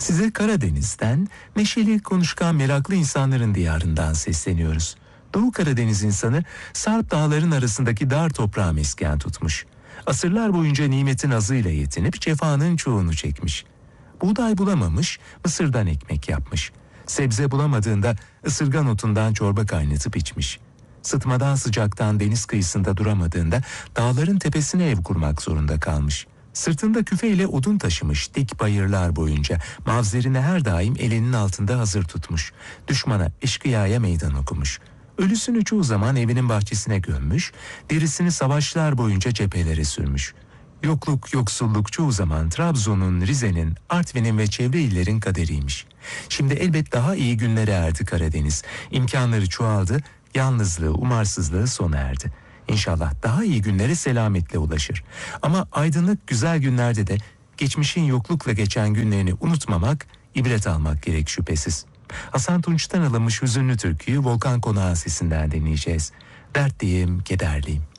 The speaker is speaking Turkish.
Size Karadeniz'den, neşeli, konuşkan, meraklı insanların diyarından sesleniyoruz. Doğu Karadeniz insanı Sarp dağların arasındaki dar toprağı mesken tutmuş. Asırlar boyunca nimetin azıyla yetinip cefanın çoğunu çekmiş. Buğday bulamamış, mısırdan ekmek yapmış. Sebze bulamadığında ısırgan otundan çorba kaynatıp içmiş. Sıtmadan sıcaktan deniz kıyısında duramadığında dağların tepesine ev kurmak zorunda kalmış. Sırtında küfeyle odun taşımış dik bayırlar boyunca, mavzerini her daim elinin altında hazır tutmuş. Düşmana, eşkıyaya meydan okumuş. Ölüsünü çoğu zaman evinin bahçesine gömmüş, derisini savaşlar boyunca cephelere sürmüş. Yokluk, yoksulluk çoğu zaman Trabzon'un, Rize'nin, Artvin'in ve çevre illerin kaderiymiş. Şimdi elbet daha iyi günlere erdi Karadeniz. İmkanları çoğaldı, yalnızlığı, umarsızlığı sona erdi. İnşallah daha iyi günlere selametle ulaşır. Ama aydınlık güzel günlerde de geçmişin yoklukla geçen günlerini unutmamak, ibret almak gerek şüphesiz. Hasan Tunç'tan alınmış hüzünlü türküyü Volkan Konak'ın sesinden dinleyeceğiz. Dertliyim, kederliyim.